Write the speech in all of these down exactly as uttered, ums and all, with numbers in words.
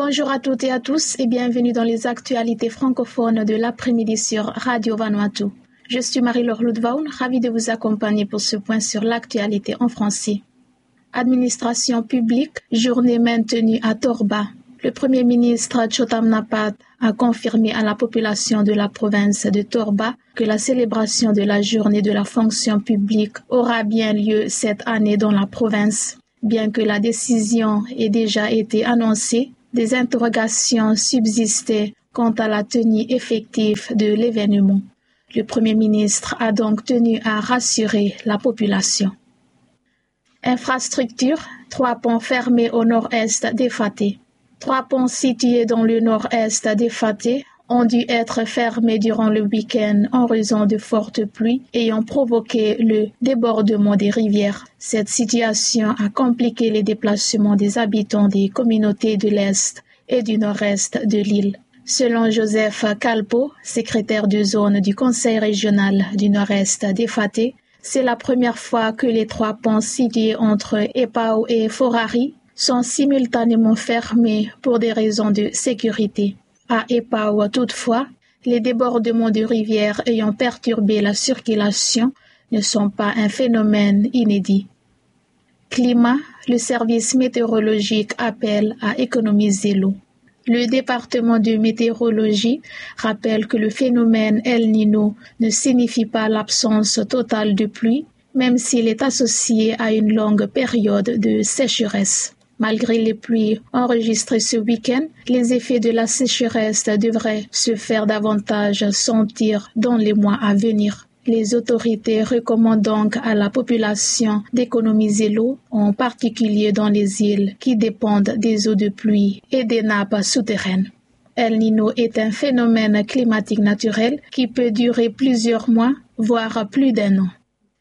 Bonjour à toutes et à tous et bienvenue dans les actualités francophones de l'après-midi sur Radio Vanuatu. Je suis Marie-Laure Ludvaun, ravie de vous accompagner pour ce point sur l'actualité en français. Administration publique, journée maintenue à Torba. Le Premier ministre Chotam Napat a confirmé à la population de la province de Torba que la célébration de la journée de la fonction publique aura bien lieu cette année dans la province. Bien que la décision ait déjà été annoncée, des interrogations subsistaient quant à la tenue effective de l'événement. Le Premier ministre a donc tenu à rassurer la population. Infrastructure, trois ponts fermés au nord-est d'Efate. Trois ponts situés dans le nord-est d'Efate ont dû être fermés durant le week-end en raison de fortes pluies ayant provoqué le débordement des rivières. Cette situation a compliqué les déplacements des habitants des communautés de l'Est et du nord-est de l'île. Selon Joseph Kalpo, secrétaire de zone du Conseil régional du nord-est d'Efate, c'est la première fois que les trois ponts situés entre Epao et Forari sont simultanément fermés pour des raisons de sécurité. À Epao, toutefois, les débordements de rivières ayant perturbé la circulation ne sont pas un phénomène inédit. Climat, le service météorologique appelle à économiser l'eau. Le département de météorologie rappelle que le phénomène El Niño ne signifie pas l'absence totale de pluie, même s'il est associé à une longue période de sécheresse. Malgré les pluies enregistrées ce week-end, les effets de la sécheresse devraient se faire davantage sentir dans les mois à venir. Les autorités recommandent donc à la population d'économiser l'eau, en particulier dans les îles qui dépendent des eaux de pluie et des nappes souterraines. El Niño est un phénomène climatique naturel qui peut durer plusieurs mois, voire plus d'un an.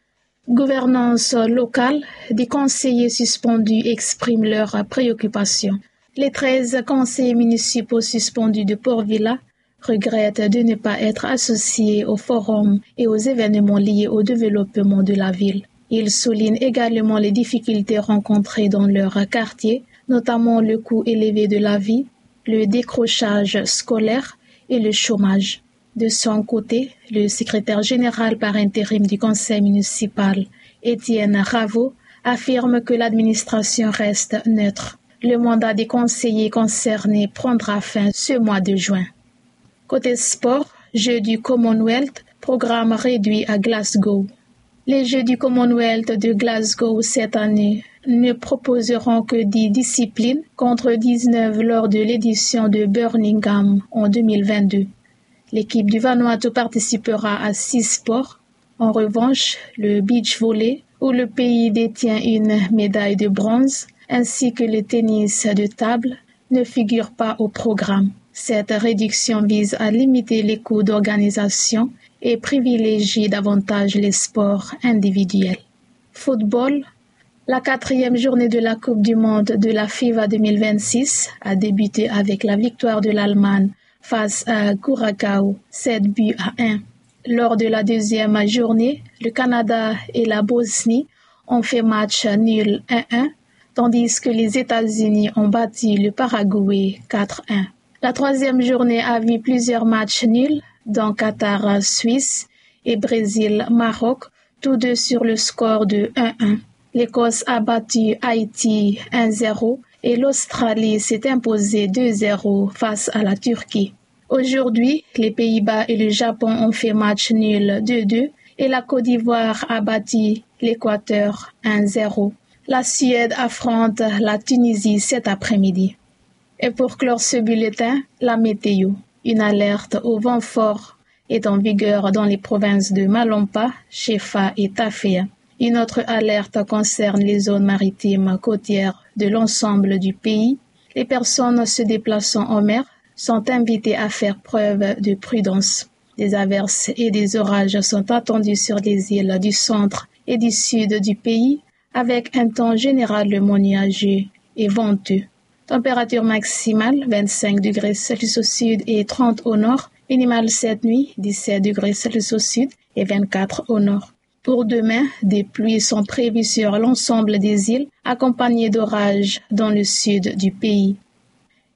Gouvernance locale, des conseillers suspendus expriment leurs préoccupations. Les treize conseillers municipaux suspendus de Port-Vila regrettent de ne pas être associés au forum et aux événements liés au développement de la ville. Ils soulignent également les difficultés rencontrées dans leur quartier, notamment le coût élevé de la vie, le décrochage scolaire et le chômage. De son côté, le secrétaire général par intérim du conseil municipal, Étienne Ravo, affirme que l'administration reste neutre. Le mandat des conseillers concernés prendra fin ce mois de juin. Côté sport, Jeux du Commonwealth, programme réduit à Glasgow. Les Jeux du Commonwealth de Glasgow cette année ne proposeront que dix disciplines contre dix-neuf lors de l'édition de Birmingham en deux mille vingt-deux. L'équipe du Vanuatu participera à six sports. En revanche, le beach volley, où le pays détient une médaille de bronze, ainsi que le tennis de table, ne figurent pas au programme. Cette réduction vise à limiter les coûts d'organisation et privilégie davantage les sports individuels. Football, la quatrième journée de la Coupe du monde de la FIFA deux mille vingt-six a débuté avec la victoire de l'Allemagne face à Curaçao, sept buts à un. Lors de la deuxième journée, le Canada et la Bosnie ont fait match nul un un, tandis que les États-Unis ont battu le Paraguay quatre un. La troisième journée a vu plusieurs matchs nuls, dont Qatar-Suisse et Brésil-Maroc, tous deux sur le score de un un. L'Écosse a battu Haïti un zéro et l'Australie s'est imposée deux zéro face à la Turquie. Aujourd'hui, les Pays-Bas et le Japon ont fait match nul deux deux et la Côte d'Ivoire a battu l'Équateur un zéro. La Suède affronte la Tunisie cet après-midi. Et pour clore ce bulletin, la météo. Une alerte au vent fort est en vigueur dans les provinces de Malompa, Shefa et Tafea. Une autre alerte concerne les zones maritimes côtières de l'ensemble du pays. Les personnes se déplaçant en mer sont invitées à faire preuve de prudence. Des averses et des orages sont attendus sur les îles du centre et du sud du pays, avec un temps généralement nuageux et venteux. Température maximale vingt-cinq degrés Celsius au sud et trente au nord, minimale cette nuit dix-sept degrés Celsius au sud et vingt-quatre au nord. Pour demain, des pluies sont prévues sur l'ensemble des îles, accompagnées d'orages dans le sud du pays.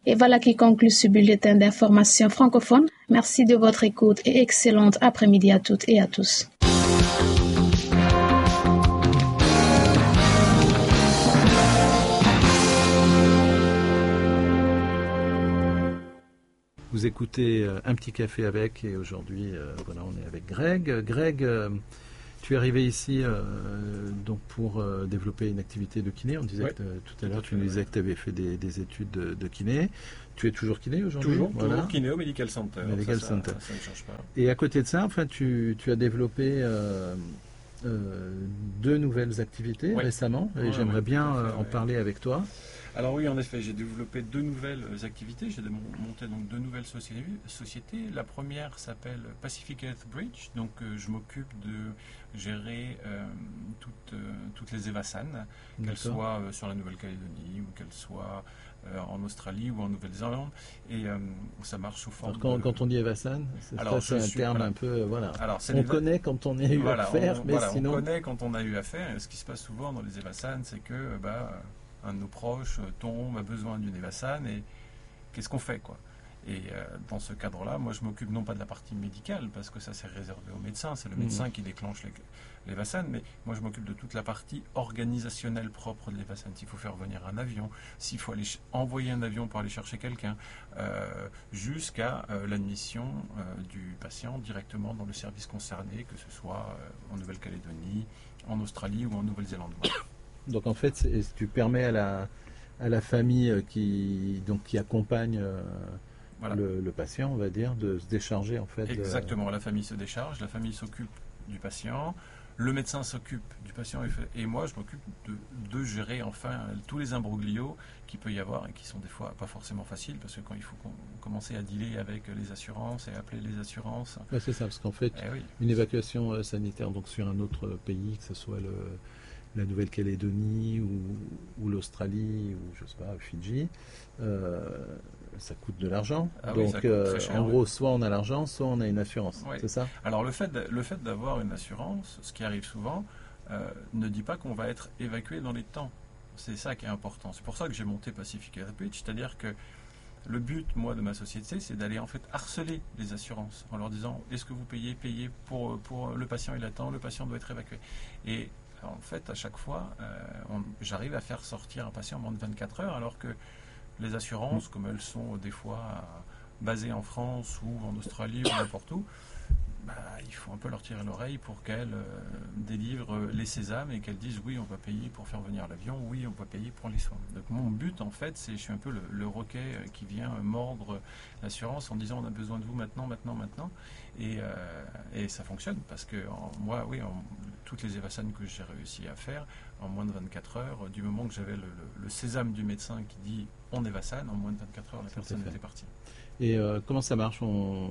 Et voilà qui conclut ce bulletin d'information francophone. Merci de votre écoute et excellente après-midi à toutes et à tous. Vous écoutez euh, Un petit café avec, et aujourd'hui, euh, voilà, on est avec Greg. Greg, euh, tu es arrivé ici euh, donc pour euh, développer une activité de kiné. On disait ouais, que, tout à l'heure, tu nous disais que tu avais fait des, des études de, de kiné. Tu es toujours kiné aujourd'hui? Toujours, voilà. toujours kiné au Medical Center. Medical ça, Center. Ça, ça ne change pas. Et à côté de ça, enfin, tu, tu as développé euh, euh, deux nouvelles activités ouais. récemment, et ouais, j'aimerais ouais, bien fait, euh, en ouais. parler avec toi. Alors oui, en effet, j'ai développé deux nouvelles activités. J'ai monté donc deux nouvelles sociétés. La première s'appelle Pacific Health Bridge. Donc euh, je m'occupe de gérer euh, toutes, euh, toutes les Evasan, qu'elles soient euh, sur la Nouvelle-Calédonie ou qu'elles soient euh, en Australie ou en Nouvelle-Zélande. Et euh, ça marche sous forme. Alors, quand, de... quand on dit Evasan, c'est un suis, terme voilà. un peu. Voilà. Alors, on connaît quand on a eu voilà, affaire, on, mais voilà, sinon. On connaît quand on a eu affaire. Et ce qui se passe souvent dans les Evasan, c'est que. Bah, un de nos proches tombe, a besoin d'une Evasan, et qu'est-ce qu'on fait, quoi. Et euh, dans ce cadre-là, moi je m'occupe non pas de la partie médicale, parce que ça c'est réservé au médecin, c'est le médecin mmh. qui déclenche l'Evasan, mais moi je m'occupe de toute la partie organisationnelle propre de l'Evasan. S'il faut faire venir un avion, s'il faut aller envoyer un avion pour aller chercher quelqu'un, euh, jusqu'à euh, l'admission euh, du patient directement dans le service concerné, que ce soit euh, en Nouvelle-Calédonie, en Australie ou en Nouvelle-Zélande. Donc en fait, tu permets à la, à la famille qui, donc, qui accompagne euh, voilà. le, le patient, on va dire, de se décharger en fait. Exactement, de... la famille se décharge, la famille s'occupe du patient, le médecin s'occupe du patient et moi je m'occupe de, de gérer enfin tous les imbroglios qu'il peut y avoir et qui sont des fois pas forcément faciles parce que quand il faut commencer à dealer avec les assurances et appeler les assurances. Ouais, c'est ça, parce qu'en fait, eh oui. une évacuation sanitaire donc sur un autre pays, que ce soit le la Nouvelle-Calédonie ou, ou l'Australie ou je sais pas, Fidji, euh, ça coûte de l'argent. Ah Donc oui, euh, cher, en ouais. gros, soit on a l'argent, soit on a une assurance. Oui. C'est ça? Alors le fait, de, le fait d'avoir une assurance, ce qui arrive souvent, euh, ne dit pas qu'on va être évacué dans les temps. C'est ça qui est important. C'est pour ça que j'ai monté Pacific Health Bridge, c'est-à-dire que le but, moi, de ma société, c'est d'aller en fait harceler les assurances en leur disant est-ce que vous payez, payez pour, pour le patient, il attend, le patient doit être évacué. Et en fait, à chaque fois, euh, j'arrive à faire sortir un patient en moins de vingt-quatre heures, alors que les assurances, comme elles sont des fois euh, basées en France ou en Australie ou n'importe où, bah, il faut un peu leur tirer l'oreille pour qu'elles euh, délivrent les sésames et qu'elles disent oui, on va payer pour faire venir l'avion, oui, on va payer pour les soins. Donc mon but, en fait, c'est je suis un peu le, le roquet qui vient mordre l'assurance en disant on a besoin de vous maintenant, maintenant, maintenant. Et, euh, et ça fonctionne parce que en, moi, oui, en, toutes les Evasan que j'ai réussi à faire en moins de vingt-quatre heures, du moment que j'avais le, le, le sésame du médecin qui dit on Evasan, en moins de vingt-quatre heures, la personne était partie. Et euh, comment ça marche? on,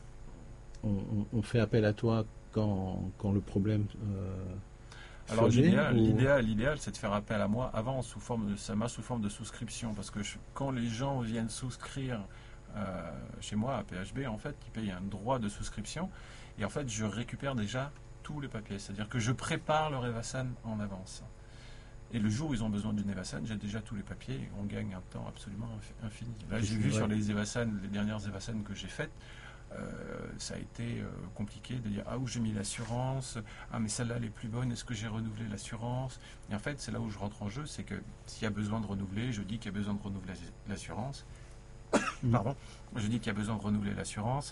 on, on fait appel à toi quand, quand le problème euh, Alors l'idéal, ou... l'idéal, l'idéal, c'est de faire appel à moi avant sous forme de, ça marche sous forme de souscription parce que je, quand les gens viennent souscrire euh, chez moi à P H B, en fait, ils payent un droit de souscription et en fait, je récupère déjà tous les papiers, c'est-à-dire que je prépare leur Evasan en avance. Et le jour où ils ont besoin d'une Evasan, j'ai déjà tous les papiers et on gagne un temps absolument infini. Là, j'ai vu vrai. sur les Evasan, les dernières Evasan que j'ai faites, Euh, ça a été euh, compliqué de dire ah où j'ai mis l'assurance, ah mais celle-là elle est plus bonne, est-ce que j'ai renouvelé l'assurance? Et en fait c'est là où je rentre en jeu, c'est que s'il y a besoin de renouveler, je dis qu'il y a besoin de renouveler l'assurance. Pardon, je dis qu'il y a besoin de renouveler l'assurance.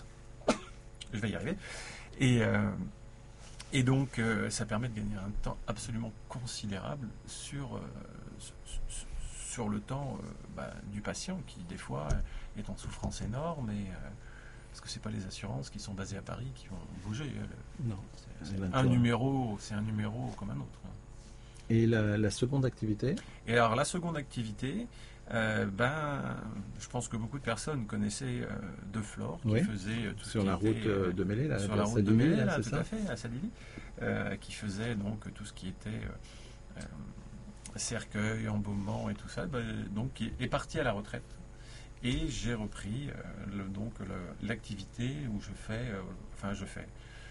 Je vais y arriver. Et, euh, et donc euh, ça permet de gagner un temps absolument considérable sur, euh, sur, sur le temps euh, bah, du patient qui des fois est en souffrance énorme et euh, parce que c'est pas les assurances qui sont basées à Paris qui vont bouger. Le, non. C'est un numéro, c'est un numéro comme un autre. Et la, la seconde activité? Et alors la seconde activité, euh, ben, je pense que beaucoup de personnes connaissaient euh, De Flore qui oui. faisait tout sur ce qui la était, route de Mélé, là, sur la route de Mélé, là, tout à fait, à Sadili, euh, qui faisait donc tout ce qui était euh, cercueil, embaumement et tout ça, ben, donc qui est parti à la retraite. Et j'ai repris euh, le, donc l'activité où je fais, euh, enfin je fais,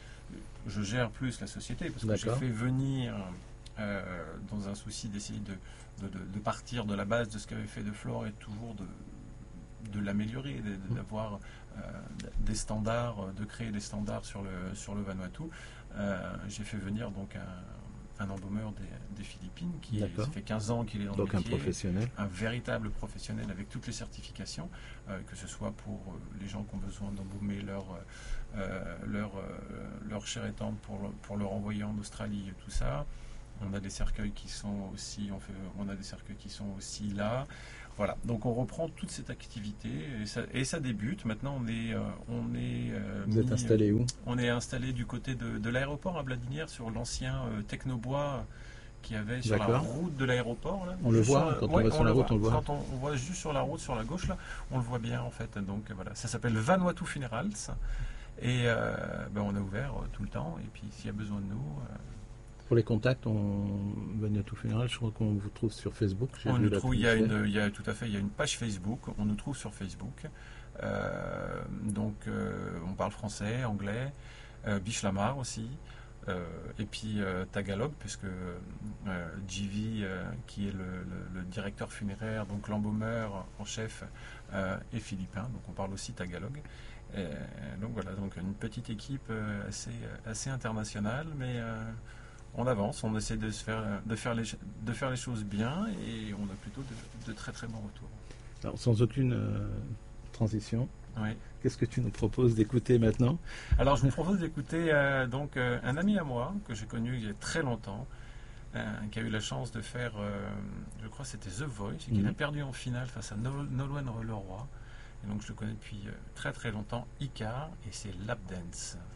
je gère plus la société parce que j'ai fait venir, euh, dans un souci d'essayer de, de, de, de partir de la base de ce qu'avait fait De Flore et toujours de, de l'améliorer, d'avoir euh, des standards, de créer des standards sur le, sur le Vanuatu. Euh, j'ai fait venir donc un, un embaumeur des, des Philippines qui est, ça fait quinze ans qu'il est dans donc le métier. Donc un professionnel. Un véritable professionnel avec toutes les certifications, euh, que ce soit pour euh, les gens qui ont besoin d'embaumer leur, euh, leur, euh, leur chair et tendre pour, le, pour le renvoyer en Australie et tout ça. On a des cercueils qui sont aussi, on, fait, on a des cercueils qui sont aussi là. Voilà, donc on reprend toute cette activité et ça, et ça débute. Maintenant, on est, euh, on est. Euh, Vous êtes mis, installé où? On est installé du côté de, de l'aéroport à Bladinière, sur l'ancien euh, Technobois qu'il y avait sur la route de l'aéroport. On le voit sur, quand ouais, on va sur on la le route, voit. on le voit. Quand on, on voit juste sur la route, sur la gauche là, on le voit bien en fait. Donc voilà, ça s'appelle Vanuatu Funerals et euh, ben, on est ouvert euh, tout le temps. Et puis s'il y a besoin de nous. Euh, Pour les contacts, on Vanuatu Funeral, je crois qu'on vous trouve sur Facebook. On nous trouve, il y a une, il y a tout à fait, il y a une page Facebook. On nous trouve sur Facebook. Euh, donc, euh, on parle français, anglais, euh, Bichlamar aussi, euh, et puis euh, Tagalog, puisque euh, G V, euh, qui est le, le, le directeur funéraire, donc l'embaumeur en chef, euh, est philippin. Donc, on parle aussi Tagalog. Et, donc voilà, donc une petite équipe euh, assez, assez internationale, mais euh, on avance, on essaie de, se faire, de, faire les, de faire les choses bien et on a plutôt de, de très très bons retours. Alors, sans aucune euh, transition, oui. Qu'est-ce que tu nous proposes d'écouter maintenant? Alors, je vous propose d'écouter euh, donc euh, un ami à moi que j'ai connu il y a très longtemps, euh, qui a eu la chance de faire, euh, je crois que c'était The Voice, et qu'il mmh. a perdu en finale face à Nolwenn Leroy. Et donc, je le connais depuis euh, très très longtemps, Icar, et c'est Lap Dance.